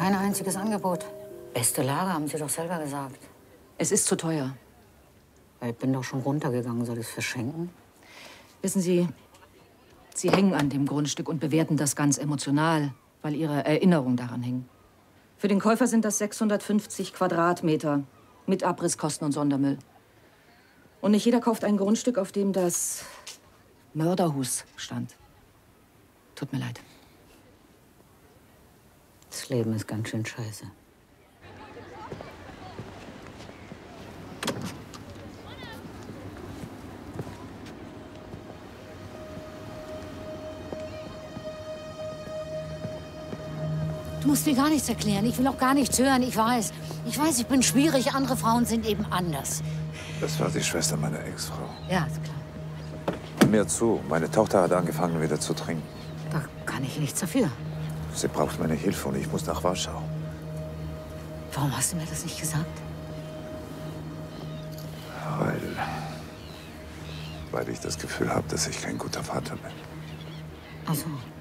Kein einziges Angebot. Beste Lage, haben Sie doch selber gesagt. Es ist zu teuer. Ich bin doch schon runtergegangen. Soll ich es verschenken? Wissen Sie, Sie hängen an dem Grundstück und bewerten das ganz emotional, weil Ihre Erinnerung daran hängt. Für den Käufer sind das 650 Quadratmeter mit Abrisskosten und Sondermüll. Und nicht jeder kauft ein Grundstück, auf dem das Mörderhus stand. Tut mir leid. Das Leben ist ganz schön scheiße. Du musst mir gar nichts erklären. Ich will auch gar nichts hören. Ich weiß, ich bin schwierig. Andere Frauen sind eben anders. Das war die Schwester meiner Ex-Frau. Ja, ist klar. Hör mir zu. Meine Tochter hat angefangen, wieder zu trinken. Da kann ich nichts dafür. Sie braucht meine Hilfe und ich muss nach Warschau. Warum hast du mir das nicht gesagt? Weil ich das Gefühl habe, dass ich kein guter Vater bin. Ach so.